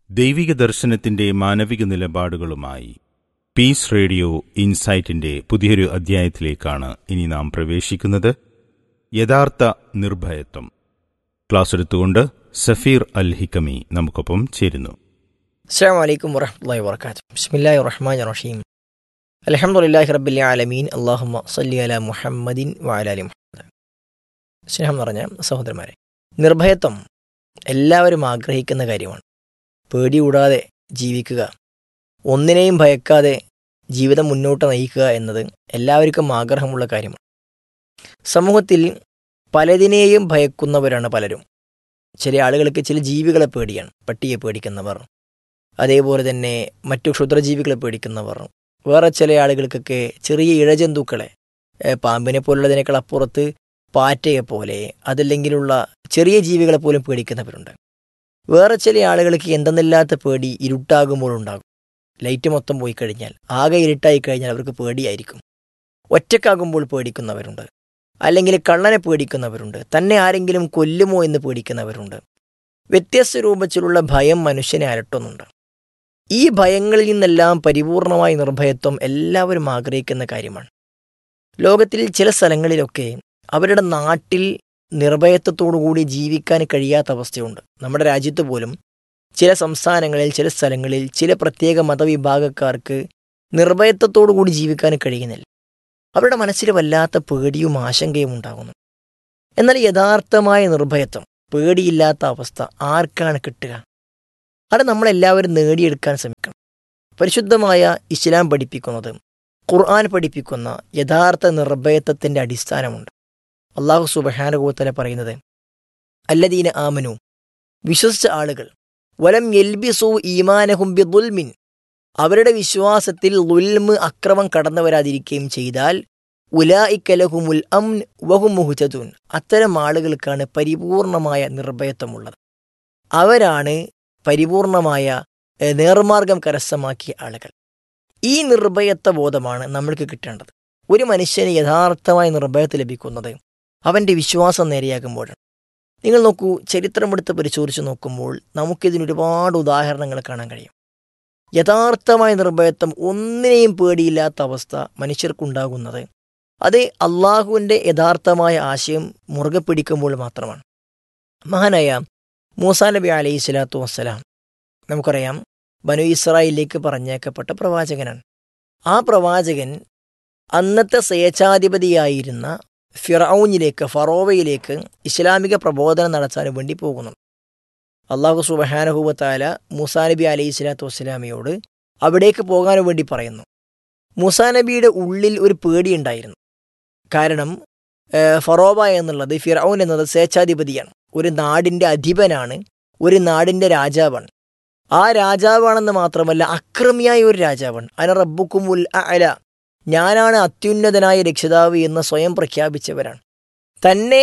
ദൈവിക ദർശനത്തിന്റെ മാനവിക നിലപാടുകളുമായി പീസ് റേഡിയോ ഇൻസൈറ്റിന്റെ പുതിയൊരു അധ്യായത്തിലേക്കാണ് ഇനി നാം പ്രവേശിക്കുന്നത്. യഥാർത്ഥ നിർഭയത്വം. ക്ലാസ് എടുത്തുകൊണ്ട് സഫീർ അൽ ഹിക്കമി നമുക്കൊപ്പം ചേരുന്നു. അസ്സലാമു അലൈക്കും വറഹ്മത്തുള്ളാഹി വബറകാതുഹു. ബിസ്മില്ലാഹിർ റഹ്മാനിർ റഹീം. അൽഹംദുലില്ലാഹി റബ്ബിൽ ആലമീൻ. അല്ലാഹുമ്മ സ്വല്ലി അലാ മുഹമ്മദിൻ വഅലാ ആലി മുഹമ്മദ്. സ്നേഹം നിറഞ്ഞ സഹോദരന്മാരെ, നിർഭയത്വം എല്ലാവരും ആഗ്രഹിക്കുന്ന കാര്യമാണ്. പേടി കൂടാതെ ജീവിക്കുക, ഒന്നിനെയും ഭയക്കാതെ ജീവിതം മുന്നോട്ട് നയിക്കുക എന്നത് എല്ലാവർക്കും ആഗ്രഹമുള്ള കാര്യമാണ്. സമൂഹത്തിൽ പലതിനെയും ഭയക്കുന്നവരാണ് പലരും. ചില ആളുകൾക്ക് ചില ജീവികളെ പേടിയാണ്. പട്ടിയെ പേടിക്കുന്നവർ, അതേപോലെ തന്നെ മറ്റു ക്ഷുദ്രജീവികളെ പേടിക്കുന്നവർ. വേറെ ചില ആളുകൾക്കൊക്കെ ചെറിയ ഇഴജന്തുക്കളെ, പാമ്പിനെ പോലുള്ളതിനേക്കാൾ അപ്പുറത്ത് പാറ്റയെപ്പോലെ അതല്ലെങ്കിലുള്ള ചെറിയ ജീവികളെ പോലും പേടിക്കുന്നവരുണ്ട്. വേറെ ചില ആളുകൾക്ക് എന്തെന്നില്ലാത്ത പേടി ഇരുട്ടാകുമ്പോൾ ഉണ്ടാകും. ലൈറ്റ് മൊത്തം പോയി കഴിഞ്ഞാൽ, ആകെ ഇരുട്ടായി കഴിഞ്ഞാൽ അവർക്ക് പേടിയായിരിക്കും. ഒറ്റക്കാകുമ്പോൾ പേടിക്കുന്നവരുണ്ട്, അല്ലെങ്കിൽ കള്ളനെ പേടിക്കുന്നവരുണ്ട്, തന്നെ ആരെങ്കിലും കൊല്ലുമോ എന്ന് പേടിക്കുന്നവരുണ്ട്. വ്യത്യസ്ത രൂപത്തിലുള്ള ഭയം മനുഷ്യനെ അലട്ടുന്നുണ്ട്. ഈ ഭയങ്ങളിൽ നിന്നെല്ലാം പരിപൂർണമായ നിർഭയത്വം എല്ലാവരും ആഗ്രഹിക്കുന്ന കാര്യമാണ്. ലോകത്തിൽ ചില സ്ഥലങ്ങളിലൊക്കെ അവരുടെ നാട്ടിൽ നിർഭയത്വത്തോടുകൂടി ജീവിക്കാൻ കഴിയാത്ത അവസ്ഥയുണ്ട്. നമ്മുടെ രാജ്യത്ത് പോലും ചില സംസ്ഥാനങ്ങളിൽ, ചില സ്ഥലങ്ങളിൽ ചില പ്രത്യേക മതവിഭാഗക്കാർക്ക് നിർഭയത്വത്തോടുകൂടി ജീവിക്കാൻ കഴിയുന്നില്ല. അവരുടെ മനസ്സിൽ വല്ലാത്ത പേടിയും ആശങ്കയും ഉണ്ടാകുന്നു. എന്നാൽ യഥാർത്ഥമായ നിർഭയത്വം, പേടിയില്ലാത്ത അവസ്ഥ ആർക്കാണ് കിട്ടുക? അത് നമ്മളെല്ലാവരും നേടിയെടുക്കാൻ ശ്രമിക്കണം. പരിശുദ്ധമായ ഇസ്ലാം പഠിപ്പിക്കുന്നത്, ഖുർആൻ പഠിപ്പിക്കുന്ന യഥാർത്ഥ നിർഭയത്വത്തിൻ്റെ അടിസ്ഥാനമുണ്ട്. അല്ലാഹു സുബ്ഹാനഹു വ തആല പറയുന്നത്, അല്ലദീന ആമനു, വിശ്വസിച്ച ആളുകൾ, വലം യൽബിസു ഈമാനഹും ബിദുൽമിൻ, അവരുടെ വിശ്വാസത്തിൽ ദുൽമ്, അക്രമം കടന്നു വരാതിരിക്കുകയും ചെയ്താൽ, ഉലായിക ലഹുമുൽ അംൻ വഹും മുഹ്തദൂൻ, അത്തരം ആളുകൾക്കാണ് പരിപൂർണമായ നിർഭയത്വമുള്ളത്. അവരാണ് പരിപൂർണമായ നേർമാർഗം കരസ്ഥമാക്കിയ ആളുകൾ. ഈ നിർഭയത്വ ബോധമാണ് നമ്മൾക്ക് കിട്ടേണ്ടത്. ഒരു മനുഷ്യന് യഥാർത്ഥമായ നിർഭയത്വം ലഭിക്കുന്നത് അവൻ്റെ വിശ്വാസം നേരെയാകുമ്പോഴാണ്. നിങ്ങൾ നോക്കൂ, ചരിത്രമെടുത്ത് പരിശോധിച്ച് നോക്കുമ്പോൾ നമുക്കിതിന് ഒരുപാട് ഉദാഹരണങ്ങൾ കാണാൻ കഴിയും. യഥാർത്ഥമായ നിർഭയത്വം, ഒന്നിനെയും പേടിയില്ലാത്ത അവസ്ഥ മനുഷ്യർക്കുണ്ടാകുന്നത് അത് അള്ളാഹുവിൻ്റെ യഥാർത്ഥമായ ആശയം മുറുകെ പിടിക്കുമ്പോൾ മാത്രമാണ്. മഹാനായ മൂസാ നബി അലൈഹി സ്വലാത്തു വസ്സലാം, നമുക്കറിയാം, ബനു ഇസ്രായേലിലേക്ക് പറഞ്ഞേക്കപ്പെട്ട പ്രവാചകനാണ്. ആ പ്രവാചകൻ അന്നത്തെ സ്വേച്ഛാധിപതിയായിരുന്ന ഫിറഔനിലേക്ക്, ഫറോവയിലേക്ക് ഇസ്ലാമിക പ്രബോധനം നടത്താൻ വേണ്ടി പോകുന്നു. അല്ലാഹു സുബ്ഹാനഹു വ തആല മൂസാ നബി അലൈഹി സ്വലാത്തു വസ്സലാമയോട് അവിടേക്ക് പോകാൻ വേണ്ടി പറയുന്നു. മൂസാ നബിയുടെ ഉള്ളിൽ ഒരു പേടിയുണ്ടായിരുന്നു. കാരണം ഫറോവ എന്നുള്ളത്, ഫിറഔൻ എന്നത് സ്വേച്ഛാധിപതിയാണ്, ഒരു നാടിൻ്റെ അധിപനാണ്, ഒരു നാടിൻ്റെ രാജാവാണ്. ആ രാജാവാണെന്ന് മാത്രമല്ല, അക്രമിയായ ഒരു രാജാവാണ്. അന റബ്ബുക്കുമുൽ അഅല, ഞാനാണ് അത്യുന്നതനായ രക്ഷിതാവ് എന്ന് സ്വയം പ്രഖ്യാപിച്ചവരാണ്. തന്നെ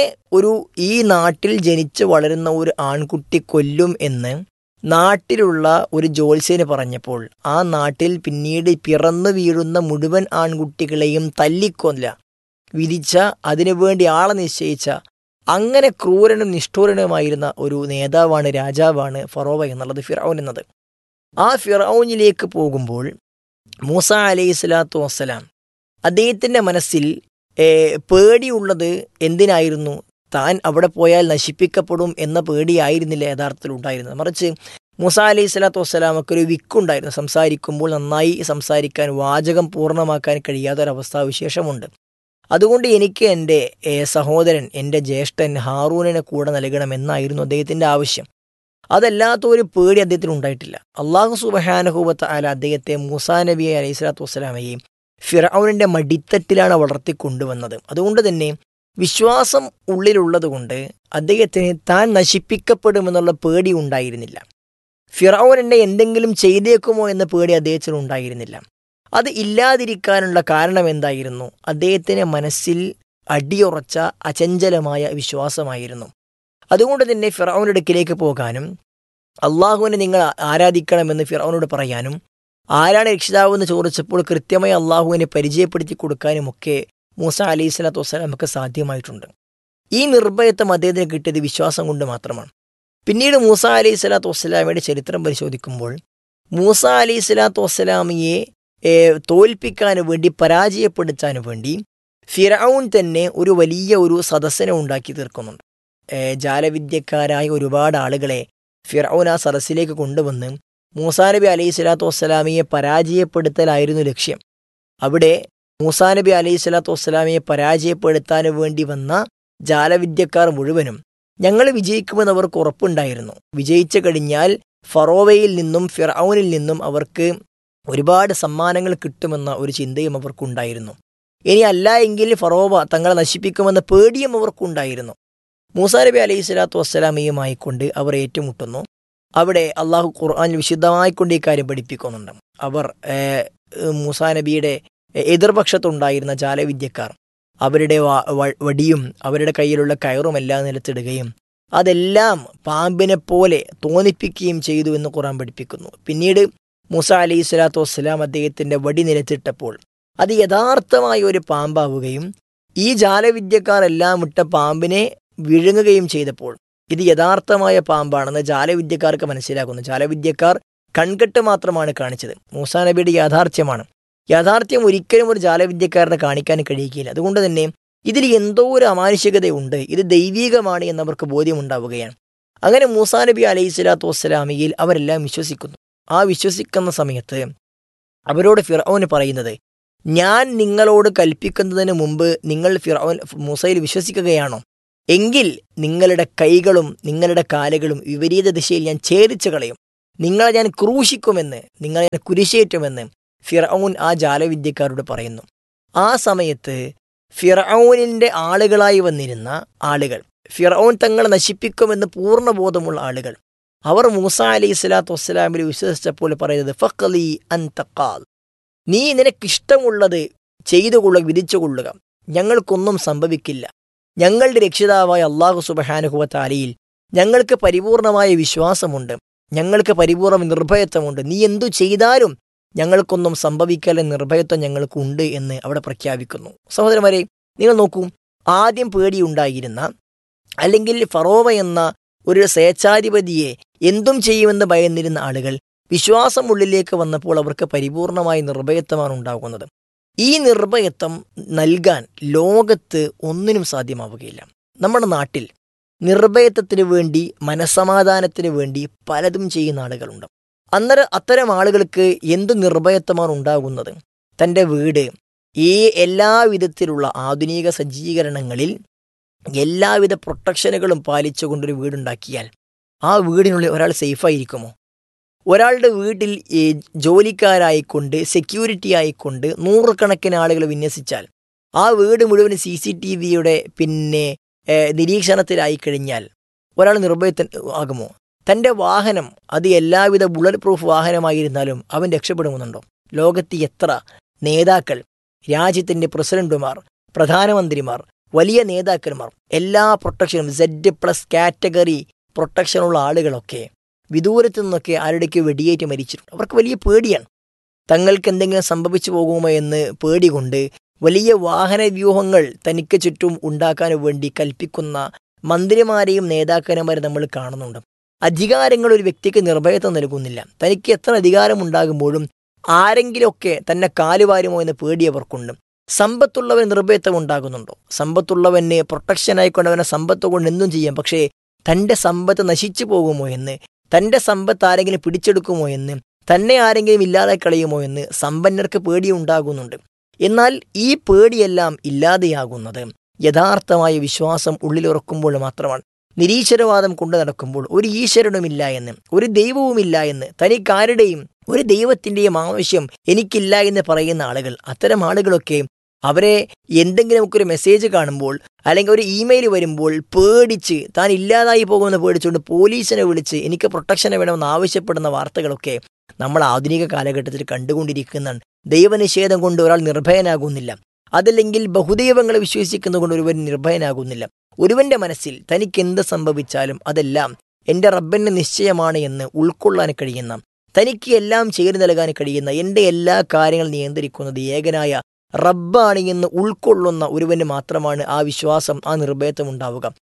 ഈ നാട്ടിൽ ജനിച്ച് വളരുന്ന ഒരു ആൺകുട്ടി കൊല്ലും എന്ന് നാട്ടിലുള്ള ഒരു ജ്യോത്സ്യന് പറഞ്ഞപ്പോൾ, ആ നാട്ടിൽ പിന്നീട് പിറന്നു വീഴുന്ന മുഴുവൻ ആൺകുട്ടികളെയും തല്ലിക്കൊല്ല വിധിച്ച, അതിനുവേണ്ടി ആളെ നിശ്ചയിച്ച, അങ്ങനെ ക്രൂരനും നിഷ്ഠൂരനുമായിരുന്ന ഒരു നേതാവാണ്, രാജാവാണ് ഫറോവ എന്നുള്ളത്, ഫിറഔൻ എന്നത്. ആ ഫിറഔനിലേക്ക് പോകുമ്പോൾ മൂസാ അലൈഹി സ്വലാത്തു വസ്സലാം, അദ്ദേഹത്തിൻ്റെ മനസ്സിൽ പേടിയുള്ളത് എന്തിനായിരുന്നു? താൻ അവിടെ പോയാൽ നശിപ്പിക്കപ്പെടും എന്ന പേടിയായിരുന്നില്ല യഥാർത്ഥത്തിൽ ഉണ്ടായിരുന്നത്. മറിച്ച് മൂസാ അലൈഹി സ്വലാത്തു വസ്സലാമൊക്കെ ഒരു വിക്കുണ്ടായിരുന്നു. സംസാരിക്കുമ്പോൾ നന്നായി സംസാരിക്കാൻ, വാചകം പൂർണ്ണമാക്കാൻ കഴിയാത്തൊരവസ്ഥാവിശേഷമുണ്ട്. അതുകൊണ്ട് എനിക്ക് എൻ്റെ സഹോദരൻ, എൻ്റെ ജ്യേഷ്ഠൻ ഹാറൂനിനെ കൂടെ നൽകണമെന്നായിരുന്നു അദ്ദേഹത്തിൻ്റെ ആവശ്യം. അതല്ലാത്ത ഒരു പേടി അദ്ദേഹത്തിന് ഉണ്ടായിട്ടില്ല. അല്ലാഹു സുബ്ഹാനഹു വ തആല അദ്ദേഹത്തെ, മൂസാ നബി അലൈഹി സ്വലാത്തു വസ്സലാമയെ, ഫിറഔനിൻ്റെ മടിത്തട്ടിലാണ് വളർത്തിക്കൊണ്ടുവന്നത്. അതുകൊണ്ട് തന്നെ വിശ്വാസം ഉള്ളിലുള്ളത് കൊണ്ട് അദ്ദേഹത്തിന് താൻ നശിപ്പിക്കപ്പെടുമെന്നുള്ള പേടി ഉണ്ടായിരുന്നില്ല. ഫിറഔൻ എന്നെ എന്തെങ്കിലും ചെയ്തേക്കുമോ എന്ന പേടി അദ്ദേഹത്തിന് ഉണ്ടായിരുന്നില്ല. അത് ഇല്ലാതിരിക്കാനുള്ള കാരണം എന്തായിരുന്നു? അദ്ദേഹത്തിന് മനസ്സിൽ അടിയുറച്ച അചഞ്ചലമായ വിശ്വാസമായിരുന്നു. അതുകൊണ്ട് തന്നെ ഫിറഔന്റെ അടുക്കിലേക്ക് പോകാനും, അള്ളാഹുവിനെ നിങ്ങൾ ആരാധിക്കണമെന്ന് ഫിറഔനോട് പറയാനും, ആരാണ് രക്ഷിതാവെന്ന് ചോദിച്ചപ്പോൾ കൃത്യമായി അള്ളാഹുവിനെ പരിചയപ്പെടുത്തി കൊടുക്കാനുമൊക്കെ മൂസ അലൈഹി സ്വലാത്തു വസ്സലാം നമുക്ക് സാധ്യമായിട്ടുണ്ട്. ഈ നിർഭയത്വം അദ്ദേഹത്തിന് കിട്ടിയത് വിശ്വാസം കൊണ്ട് മാത്രമാണ്. പിന്നീട് മൂസ അലൈഹി സ്വലാത്തു വസ്സലാമയുടെ ചരിത്രം പരിശോധിക്കുമ്പോൾ മൂസ അലൈഹി സ്വലാത്തു വസ്സലാമിയെ തോൽപ്പിക്കാൻ വേണ്ടി, പരാജയപ്പെടുത്താൻ വേണ്ടി ഫിർഔൻ തന്നെ ഒരു വലിയ ഒരു സദസ്സിനെ ഉണ്ടാക്കി തീർക്കുന്നുണ്ട്. ജാലവിദ്യക്കാരായ ഒരുപാട് ആളുകളെ ഫിർഔൻ ആ സദസ്സിലേക്ക് കൊണ്ടുവന്ന് മൂസാ നബി അലൈഹി സ്വലാത്തു വസ്സലാമിയെ പരാജയപ്പെടുത്തലായിരുന്നു ലക്ഷ്യം. അവിടെ മൂസാ നബി അലൈഹി സ്വലാത്തു വസ്സലാമിയെ പരാജയപ്പെടുത്താൻ വേണ്ടി വന്ന ജാലവിദ്യക്കാർ മുഴുവനും ഞങ്ങൾ വിജയിക്കുമെന്ന് അവർക്ക് ഉറപ്പുണ്ടായിരുന്നു. വിജയിച്ചു കഴിഞ്ഞാൽ ഫറോവയിൽ നിന്നും ഫിർഔനിൽ നിന്നും അവർക്ക് ഒരുപാട് സമ്മാനങ്ങൾ കിട്ടുമെന്ന ഒരു ചിന്തയും അവർക്കുണ്ടായിരുന്നു. ഇനി അല്ല എങ്കിൽ ഫറോവ തങ്ങളെ നശിപ്പിക്കുമെന്ന പേടിയും അവർക്കുണ്ടായിരുന്നു. മൂസാ നബി അലൈഹി സ്വലാത്തു വസ്സലാമയുമായിക്കൊണ്ട് അവർ ഏറ്റുമുട്ടുന്നു. അവിടെ അള്ളാഹു ഖുർആനിൽ വിശുദ്ധമായിക്കൊണ്ട് ഈ കാര്യം പഠിപ്പിക്കുന്നുണ്ട്. അവർ മൂസാ നബിയുടെ എതിർപക്ഷത്തുണ്ടായിരുന്ന ജാലവിദ്യക്കാർ അവരുടെ വടിയും അവരുടെ കയ്യിലുള്ള കയറും എല്ലാം നിലത്തിടുകയും അതെല്ലാം പാമ്പിനെ പോലെ തോന്നിപ്പിക്കുകയും ചെയ്തു എന്ന് ഖുർആൻ പഠിപ്പിക്കുന്നു. പിന്നീട് മൂസ അലൈഹി സ്വലാത്തു വസ്സലാം അദ്ദേഹത്തിൻ്റെ വടി നിലത്തിട്ടപ്പോൾ അത് യഥാർത്ഥമായ ഒരു പാമ്പാവുകയും ഈ ജാലവിദ്യക്കാർ എല്ലാം ഇട്ട പാമ്പിനെ വിഴുങ്ങുകയും ചെയ്തപ്പോൾ ഇത് യഥാർത്ഥമായ പാമ്പാണെന്ന് ജാലവിദ്യക്കാർക്ക് മനസ്സിലാക്കുന്നു. ജാലവിദ്യക്കാർ കൺകെട്ട് മാത്രമാണ് കാണിച്ചത്. മൂസാ നബിയുടെ യാഥാർത്ഥ്യം ഒരിക്കലും ഒരു ജാലവിദ്യക്കാരനെ കാണിക്കാൻ കഴിയുകയില്ല. അതുകൊണ്ട് തന്നെ ഇതിൽ എന്തോ ഒരു അമാനുഷികതയുണ്ട്, ഇത് ദൈവീകമാണ് എന്നവർക്ക് ബോധ്യമുണ്ടാവുകയാണ്. അങ്ങനെ മൂസാ നബി അലൈഹി സ്വലാത്തു വസ്സലാമിയിൽ അവരെല്ലാം വിശ്വസിക്കുന്നു. ആ വിശ്വസിക്കുന്ന സമയത്ത് അവരോട് ഫിർഔന് പറയുന്നത്, ഞാൻ നിങ്ങളോട് കൽപ്പിക്കുന്നതിന് മുമ്പ് നിങ്ങൾ മൂസയിൽ വിശ്വസിക്കുകയാണോ? എങ്കിൽ നിങ്ങളുടെ കൈകളും നിങ്ങളുടെ കാലുകളും വിപരീത ദിശയിൽ ഞാൻ ഛേദിച്ചു കളയും, നിങ്ങളെ ഞാൻ ക്രൂശിക്കുമെന്ന്, നിങ്ങളെ ഞാൻ കുരിശേറ്റുമെന്ന് ഫിർഔൻ ആ ജാലവിദ്യക്കാരോട് പറയുന്നു. ആ സമയത്ത് ഫിർഔനിൻ്റെ ആളുകളായി വന്നിരുന്ന ആളുകൾ, ഫിർഔൻ തങ്ങളെ നശിപ്പിക്കുമെന്ന് പൂർണ്ണബോധമുള്ള ആളുകൾ, അവർ മൂസ അലൈഹി സ്വലാത്തു വസ്സലാമിൽ വിശ്വസിച്ചപ്പോൾ പറയുന്നത്, ഫഖ്ലി അൻത ഖാൽ, നീ നിനക്കിഷ്ടമുള്ളത് ചെയ്തുകൊള്ളുക, വിധിച്ചുകൊള്ളുക, ഞങ്ങൾക്കൊന്നും സംഭവിക്കില്ല. ഞങ്ങളുടെ രക്ഷിതാവായ അല്ലാഹു സുബ്ഹാനഹു വ തആലയിൽ ഞങ്ങൾക്ക് പരിപൂർണമായ വിശ്വാസമുണ്ട്, ഞങ്ങൾക്ക് പരിപൂർണ്ണ നിർഭയത്വമുണ്ട്. നീ എന്തു ചെയ്താലും ഞങ്ങൾക്കൊന്നും സംഭവിക്കൽ നിർഭയത്വം ഞങ്ങൾക്കുണ്ട് എന്ന് അവിടെ പ്രഖ്യാപിക്കുന്നു. സഹോദരന്മാരെ, നിങ്ങൾ നോക്കൂ, ആദ്യം പേടിയുണ്ടായിരുന്ന, അല്ലെങ്കിൽ ഫറോവ എന്ന ഒരു സ്വേച്ഛാധിപതിയെ എന്തും ചെയ്യുമെന്ന് ഭയന്നിരുന്ന ആളുകൾ വിശ്വാസം ഉള്ളിലേക്ക് വന്നപ്പോൾ അവർക്ക് പരിപൂർണമായ നിർഭയത്വമാണ് ഉണ്ടാകുന്നത്. ഈ നിർഭയത്വം നൽകാൻ ലോകത്ത് ഒന്നിനും സാധ്യമാവുകയില്ല. നമ്മുടെ നാട്ടിൽ നിർഭയത്വത്തിന് വേണ്ടി, മനസ്സമാധാനത്തിന് വേണ്ടി പലതും ചെയ്യുന്ന ആളുകളുണ്ട്. അത്തരം ആളുകൾക്ക് എന്ത് നിർഭയത്വമാണ് ഉണ്ടാകുന്നത്? തൻ്റെ വീട് ഈ എല്ലാവിധത്തിലുള്ള ആധുനിക സജ്ജീകരണങ്ങളിൽ എല്ലാവിധ പ്രൊട്ടക്ഷനുകളും പാലിച്ചുകൊണ്ടൊരു വീടുണ്ടാക്കിയാൽ ആ വീടിനുള്ളിൽ ഒരാൾ സേഫായിരിക്കുമോ? ഒരാളുടെ വീട്ടിൽ ജോലിക്കാരായിക്കൊണ്ട്, സെക്യൂരിറ്റി ആയിക്കൊണ്ട് നൂറുകണക്കിന് ആളുകൾ വിന്യസിച്ചാൽ ആ വീട് മുഴുവൻ CCTVയുടെ നിരീക്ഷണത്തിലായി കഴിഞ്ഞാൽ ഒരാൾ നിർഭയത്വൻ ആകുമോ? തൻ്റെ വാഹനം അത് എല്ലാവിധ ബുള്ളറ്റ് പ്രൂഫ് വാഹനമായിരുന്നാലും അവൻ രക്ഷപ്പെടുന്നുണ്ടോ? ലോകത്ത് എത്ര നേതാക്കൾ, രാജ്യത്തിൻ്റെ പ്രസിഡന്റുമാർ, പ്രധാനമന്ത്രിമാർ, വലിയ നേതാക്കന്മാർ, എല്ലാ പ്രൊട്ടക്ഷനും Z+ കാറ്റഗറി പ്രൊട്ടക്ഷനുള്ള ആളുകളൊക്കെ വിദൂരത്തു നിന്നൊക്കെ ആരുടെയൊക്കെ വെടിയേറ്റ് മരിച്ചിട്ടുണ്ട്. അവർക്ക് വലിയ പേടിയാണ്. തങ്ങൾക്ക് എന്തെങ്കിലും സംഭവിച്ചു പോകുമോ എന്ന് പേടി കൊണ്ട് വലിയ വാഹന വ്യൂഹങ്ങൾ തനിക്ക് ചുറ്റും ഉണ്ടാക്കാൻ വേണ്ടി കൽപ്പിക്കുന്ന മന്ത്രിമാരെയും നേതാക്കന്മാരെയും നമ്മൾ കാണുന്നുണ്ട്. അധികാരങ്ങൾ ഒരു വ്യക്തിക്ക് നിർഭയത്വം നൽകുന്നില്ല. തനിക്ക് എത്ര അധികാരമുണ്ടാകുമ്പോഴും ആരെങ്കിലുമൊക്കെ തന്നെ കാലുവാരുമോ എന്ന് പേടി അവർക്കുണ്ട്. സമ്പത്തുള്ളവന് നിർഭയത്വം ഉണ്ടാകുന്നുണ്ടോ? സമ്പത്തുള്ളവന് പ്രൊട്ടക്ഷനായിക്കൊണ്ട് അവനെ സമ്പത്ത് കൊണ്ട് എന്തും ചെയ്യാം. പക്ഷേ തൻ്റെ സമ്പത്ത് നശിച്ചു പോകുമോ എന്ന്, തൻ്റെ സമ്പത്ത് ആരെങ്കിലും പിടിച്ചെടുക്കുമോ എന്ന്, തന്നെ ആരെങ്കിലും ഇല്ലാതെ കളയുമോ എന്ന് സമ്പന്നർക്ക് പേടിയുണ്ടാകുന്നുണ്ട്. എന്നാൽ ഈ പേടിയെല്ലാം ഇല്ലാതെയാകുന്നത് യഥാർത്ഥമായ വിശ്വാസം ഉള്ളിലുറക്കുമ്പോൾ മാത്രമാണ്. നിരീശ്വരവാദം കൊണ്ടു നടക്കുമ്പോൾ ഒരു ഈശ്വരനുമില്ല എന്ന്, ഒരു ദൈവവുമില്ല എന്ന്, തനിക്കാരുടെയും ഒരു ദൈവത്തിൻ്റെയും ആവശ്യം എനിക്കില്ല എന്ന് പറയുന്ന ആളുകൾ, അത്തരം ആളുകളൊക്കെ അവരെ എന്തെങ്കിലും നമുക്കൊരു മെസ്സേജ് കാണുമ്പോൾ അല്ലെങ്കിൽ ഒരു ഇമെയിൽ വരുമ്പോൾ പേടിച്ച് താൻ ഇല്ലാതായി പോകുമെന്ന് പേടിച്ചുകൊണ്ട് പോലീസിനെ വിളിച്ച് എനിക്ക് പ്രൊട്ടക്ഷനെ വേണമെന്ന് ആവശ്യപ്പെടുന്ന വാർത്തകളൊക്കെ നമ്മൾ ആധുനിക കാലഘട്ടത്തിൽ കണ്ടുകൊണ്ടിരിക്കുന്നതാണ്. ദൈവനിഷേധം കൊണ്ട് ഒരാൾ നിർഭയനാകുന്നില്ല. അതല്ലെങ്കിൽ ബഹുദൈവങ്ങളെ വിശ്വസിക്കുന്നതുകൊണ്ട് ഒരുവൻ നിർഭയനാകുന്നില്ല. ഒരുവന്റെ മനസ്സിൽ തനിക്ക് എന്ത് സംഭവിച്ചാലും അതെല്ലാം എൻ്റെ റബ്ബിൻ്റെ നിശ്ചയമാണ് എന്ന് ഉൾക്കൊള്ളാൻ കഴിയുന്ന, തനിക്ക് എല്ലാം ചെയ്തു നൽകാൻ കഴിയുന്ന, എൻ്റെ എല്ലാ കാര്യങ്ങളും നിയന്ത്രിക്കുന്നത് ഏകനായ റബ്ബാണ് എന്ന് ഉൾക്കൊള്ളുന്ന ഒരുവന് മാത്രമാണ് ആ വിശ്വാസം, ആ നിർഭയത്വം ഉണ്ടാവുക.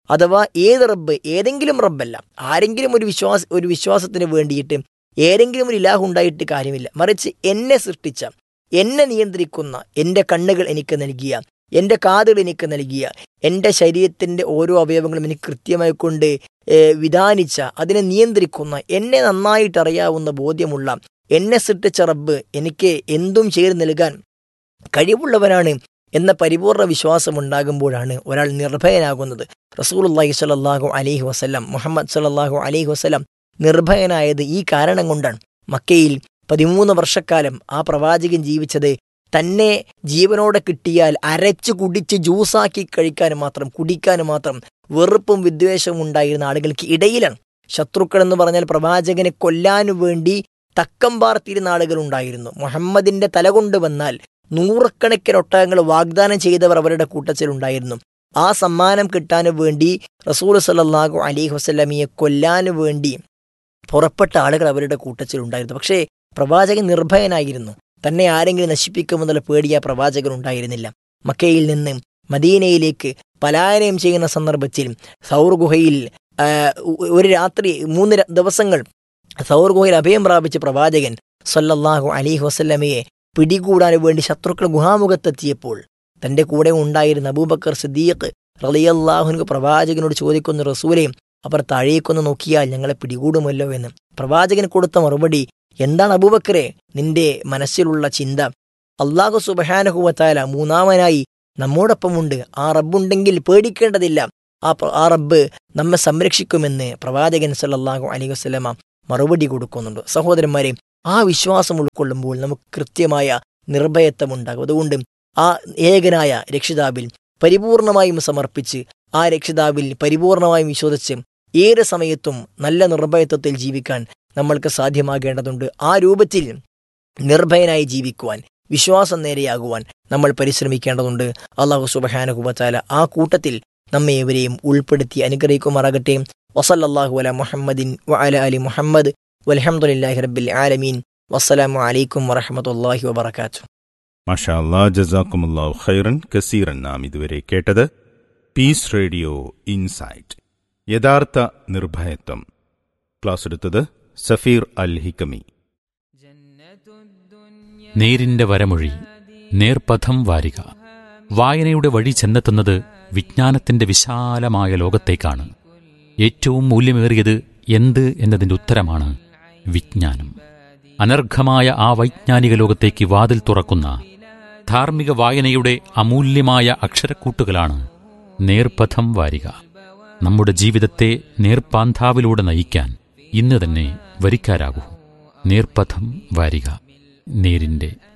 അഥവാ ഏത് റബ്ബ്, ഏതെങ്കിലും റബ്ബല്ല, ആരെങ്കിലും ഒരു വിശ്വാസത്തിന് വേണ്ടിയിട്ട് ഏതെങ്കിലും ഒരു ഇലാഹ് ഉണ്ടായിട്ട് കാര്യമില്ല. മറിച്ച് എന്നെ സൃഷ്ടിച്ച, എന്നെ നിയന്ത്രിക്കുന്ന, എൻ്റെ കണ്ണുകൾ എനിക്ക് നൽകിയ, എൻ്റെ കാതുകൾ എനിക്ക് നൽകിയ, എൻ്റെ ശരീരത്തിൻ്റെ ഓരോ അവയവങ്ങളും എനിക്ക് കൃത്യമായി കൊണ്ട് വിധാനിച്ച, അതിനെ നിയന്ത്രിക്കുന്ന, എന്നെ നന്നായിട്ട് അറിയാവുന്ന ബോധ്യമുള്ള എന്നെ സൃഷ്ടിച്ച റബ്ബ് എനിക്ക് എന്തും ചെയ്തു നൽകാൻ കഴിവുള്ളവനാണ് എന്ന പരിപൂർണ വിശ്വാസം ഉണ്ടാകുമ്പോഴാണ് ഒരാൾ നിർഭയനാകുന്നത്. റസൂലുള്ളാഹി സ്വല്ലല്ലാഹു അലൈഹി വസല്ലം, മുഹമ്മദ് സ്വല്ലല്ലാഹു അലൈഹി വസല്ലം നിർഭയനായത് ഈ കാരണം കൊണ്ടാണ്. മക്കയിൽ 13 വർഷക്കാലം ആ പ്രവാചകൻ ജീവിച്ചത് തന്നെ ജീവനോടെ കിട്ടിയാൽ അരച്ചു കുടിച്ച് ജ്യൂസാക്കി കുടിക്കാനും മാത്രം വെറുപ്പും വിദ്വേഷവും ഉണ്ടായിരുന്ന ആളുകൾക്ക് ഇടയിലാണ്. ശത്രുക്കൾ എന്ന് പറഞ്ഞാൽ പ്രവാചകനെ കൊല്ലാനു വേണ്ടി തക്കം പാർത്തിരുന്ന ആളുകൾ ഉണ്ടായിരുന്നു. മുഹമ്മദിന്റെ തല കൊണ്ടുവന്നാൽ 100കണക്കിന് ഒട്ടകങ്ങൾ വാഗ്ദാനം ചെയ്തവർ അവരുടെ കൂട്ടത്തിലുണ്ടായിരുന്നു. ആ സമ്മാനം കിട്ടാനു വേണ്ടി റസൂൽ സല്ലല്ലാഹു അലൈഹി വസല്ലമയെ കൊല്ലാനു വേണ്ടി പുറപ്പെട്ട ആളുകൾ അവരുടെ കൂട്ടത്തിലുണ്ടായിരുന്നു. പക്ഷേ പ്രവാചകൻ നിർഭയനായിരുന്നു. തന്നെ ആരെങ്കിലും നശിപ്പിക്കുമെന്നുള്ള പേടി ആ പ്രവാചകൻ ഉണ്ടായിരുന്നില്ല. മക്കയിൽ നിന്ന് മദീനയിലേക്ക് പലായനം ചെയ്യുന്ന സന്ദർഭത്തിൽ സൗർ ഗുഹയിൽ ഒരു രാത്രി 3 ദിവസങ്ങൾ സൗർ ഗുഹയിൽ അഭയം പ്രാപിച്ച പ്രവാചകൻ സല്ലല്ലാഹു അലൈഹി വസല്ലമയെ പിടികൂടാൻ വേണ്ടി ശത്രുക്കൾ ഗുഹാമുഖത്തെത്തിയപ്പോൾ തൻ്റെ കൂടെ ഉണ്ടായിരുന്ന അബൂബക്കർ സിദ്ദീഖ് റളിയല്ലാഹു അൻഹു പ്രവാചകനോട് ചോദിക്കുന്ന, റസൂലേ, അവർ താഴേക്കൊന്ന് നോക്കിയാൽ ഞങ്ങളെ പിടികൂടുമല്ലോ എന്ന്. പ്രവാചകൻ കൊടുത്ത മറുപടി, എന്താണ് അബൂബക്കറെ നിന്റെ മനസ്സിലുള്ള ചിന്ത? അല്ലാഹു സുബ്ഹാനഹു വ തആല മൂന്നാമനായി നമ്മോടൊപ്പമുണ്ട്. ആ റബ്ബുണ്ടെങ്കിൽ പേടിക്കേണ്ടതില്ല. ആ റബ്ബ് നമ്മെ സംരക്ഷിക്കുമെന്ന് പ്രവാചകൻ സല്ലല്ലാഹു അലൈഹി വസല്ലമ മറുപടി കൊടുക്കുന്നുണ്ട്. സഹോദരന്മാരെ, ആ വിശ്വാസം ഉൾക്കൊള്ളുമ്പോൾ നമുക്ക് കൃത്യമായ നിർഭയത്വം ഉണ്ടാകും. അതുകൊണ്ട് ആ ഏകനായ രക്ഷിതാവിൽ പരിപൂർണമായും സമർപ്പിച്ച്, ആ രക്ഷിതാവിൽ പരിപൂർണമായും വിശ്വസിച്ച് ഏത് സമയത്തും നല്ല നിർഭയത്വത്തിൽ ജീവിക്കാൻ നമ്മൾക്ക് സാധ്യമാകേണ്ടതുണ്ട്. ആ രൂപത്തിൽ നിർഭയനായി ജീവിക്കുവാൻ, വിശ്വാസം നേരെയാകുവാൻ നമ്മൾ പരിശ്രമിക്കേണ്ടതുണ്ട്. അല്ലാഹു സുബ്ഹാനഹു വ തആല ആ കൂട്ടത്തിൽ നമ്മെ ഏവരെയും ഉൾപ്പെടുത്തി അനുഗ്രഹിക്കുമാറാകട്ടെ. വസല്ലല്ലാഹു അലാ മുഹമ്മദിൻ വഅലാ ആലി മുഹമ്മദ് വൽഹംദുലില്ലാഹി റബ്ബിൽ ആലമീൻ. വസ്സലാമു അലൈക്കും വറഹ്മത്തുള്ളാഹി വബറകാതുഹു. മാഷാ അല്ലാഹ്, ജസാക്കുമുല്ലാഹു ഖൈറൻ കസീറൻ. നാം ഇതുവരെ കേട്ടത് പീസ് റേഡിയോ ഇൻസൈറ്റ്, യഥാർത്ഥ നിർഭയത്വം. ക്ലാസ് എടുത്തത് സഫീർ അൽ ഹിക്കമി. നേരിന്റെ വരമൊഴി, നേർപഥം വാരിക. വായനയുടെ വഴി ചെന്നെത്തുന്നത് വിജ്ഞാനത്തിന്റെ വിശാലമായ ലോകത്തേക്കാണ്. ഏറ്റവും മൂല്യമേറിയത് എന്ത് എന്നതിന്റെ ഉത്തരമാണ് വിജ്ഞാനം. അനർഘമായ ആ വൈജ്ഞാനിക ലോകത്തേക്ക് വാതിൽ തുറക്കുന്ന ധാർമ്മിക വായനയുടെ അമൂല്യമായ അക്ഷരക്കൂട്ടുകളാണ് നേർപഥം വാരിക. നമ്മുടെ ജീവിതത്തെ നേർപ്പാന്താവിലൂടെ നയിക്കാൻ ഇന്ന് തന്നെ വരിക്കാരാകൂ. നേർപഥം വാരിക, നേരിന്റെ